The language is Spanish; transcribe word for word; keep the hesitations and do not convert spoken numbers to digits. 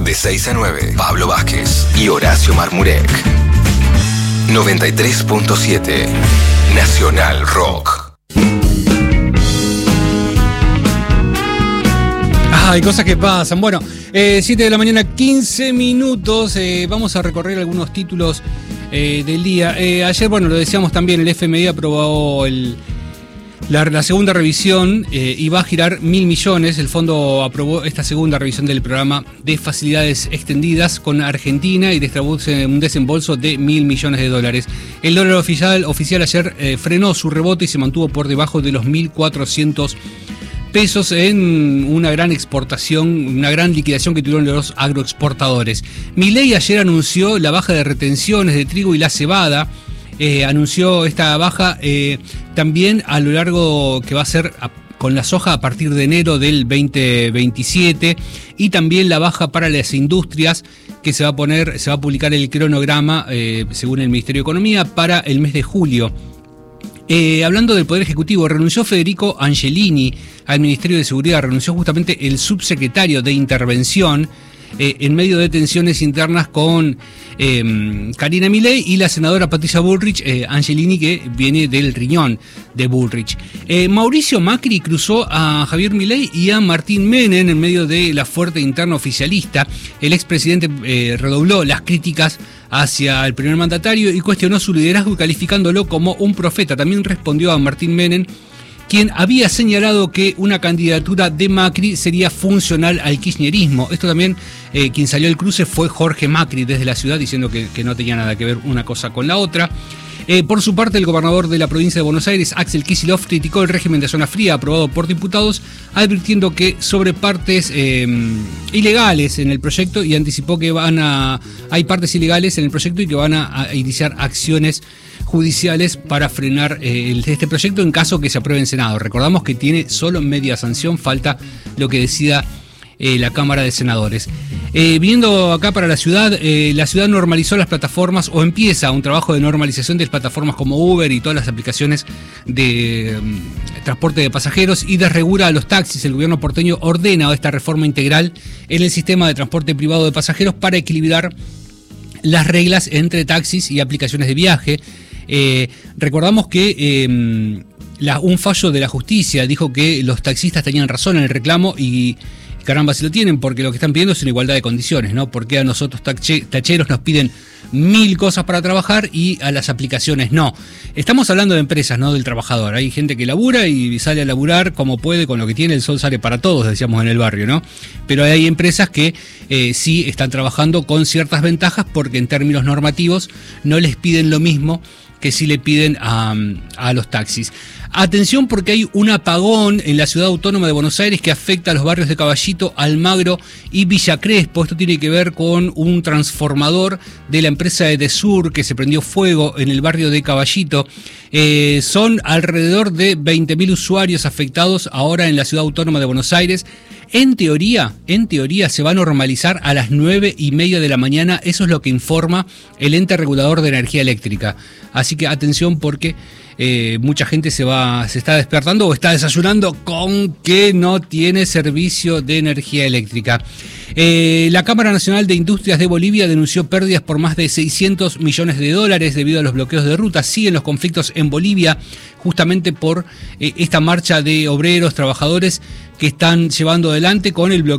De seis a nueve, Pablo Vázquez y Horacio Marmurek. noventa y tres punto siete, Nacional Rock. Ah, hay cosas que pasan. Bueno, eh, siete de la mañana, quince minutos. Eh, vamos a recorrer algunos títulos eh, del día. Eh, ayer, bueno, lo decíamos también, el F M I aprobó el... La, la segunda revisión eh, y va a girar mil millones. El fondo aprobó esta segunda revisión del programa de facilidades extendidas con Argentina y distribuye un desembolso de mil millones de dólares. El dólar oficial, oficial ayer eh, frenó su rebote y se mantuvo por debajo de los mil cuatrocientos pesos en una gran exportación, una gran liquidación que tuvieron los agroexportadores. Milei ayer anunció la baja de retenciones de trigo y la cebada. Eh, anunció esta baja eh, también a lo largo que va a ser a, con la soja a partir de enero del veinte veintisiete, y también la baja para las industrias que se va a poner, se va a publicar el cronograma eh, según el Ministerio de Economía para el mes de julio. Eh, hablando del Poder Ejecutivo, renunció Federico Angelini al Ministerio de Seguridad, renunció justamente el subsecretario de Intervención eh, en medio de tensiones internas con eh, Karina Milei y la senadora Patricia Bullrich, eh, Angelini, que viene del riñón de Bullrich. Eh, Mauricio Macri cruzó a Javier Milei y a Martín Menem en medio de la fuerte interna oficialista. El expresidente eh, redobló las críticas hacia el primer mandatario y cuestionó su liderazgo calificándolo como un profeta. También respondió a Martín Menem, quien había señalado que una candidatura de Macri sería funcional al kirchnerismo. Esto también, eh, quien salió al cruce fue Jorge Macri desde la ciudad, diciendo que, que no tenía nada que ver una cosa con la otra. Eh, por su parte, el gobernador de la provincia de Buenos Aires, Axel Kicillof, criticó el régimen de zona fría aprobado por diputados, advirtiendo que sobre partes eh, ilegales en el proyecto, y anticipó que van a hay partes ilegales en el proyecto y que van a, a iniciar acciones judiciales para frenar eh, el, este proyecto en caso que se apruebe en Senado. Recordamos que tiene solo media sanción, falta lo que decida eh, la Cámara de Senadores. Eh, viendo acá para la ciudad, eh, la ciudad normalizó las plataformas, o empieza un trabajo de normalización de las plataformas como Uber y todas las aplicaciones de um, transporte de pasajeros, y desregula a los taxis. El gobierno porteño ordena esta reforma integral en el sistema de transporte privado de pasajeros para equilibrar las reglas entre taxis y aplicaciones de viaje. Eh, recordamos que eh, la, un fallo de la justicia dijo que los taxistas tenían razón en el reclamo, y caramba si lo tienen, porque lo que están pidiendo es una igualdad de condiciones, ¿no? Porque a nosotros tache, tacheros nos piden mil cosas para trabajar y a las aplicaciones no. Estamos hablando de empresas, no del trabajador. Hay gente que labura y sale a laburar como puede, con lo que tiene. El sol sale para todos, decíamos en el barrio, ¿no? Pero hay empresas que eh, sí están trabajando con ciertas ventajas, porque en términos normativos no les piden lo mismo que sí le piden a, a los taxis. Atención, porque hay un apagón en la ciudad autónoma de Buenos Aires que afecta a los barrios de Caballito, Almagro y Villa Crespo. Esto tiene que ver con un transformador de la empresa Edesur que se prendió fuego en el barrio de Caballito. Eh, son alrededor de veinte mil usuarios afectados ahora en la ciudad autónoma de Buenos Aires. En teoría, en teoría se va a normalizar a las nueve y media de la mañana. Eso es lo que informa el ente regulador de energía eléctrica. Así que atención, porque eh, mucha gente se va, se está despertando o está desayunando con que no tiene servicio de energía eléctrica. Eh, la Cámara Nacional de Industrias de Bolivia denunció pérdidas por más de seiscientos millones de dólares debido a los bloqueos de ruta. Siguen los conflictos en Bolivia, justamente por eh, esta marcha de obreros, trabajadores que están llevando adelante con el bloqueo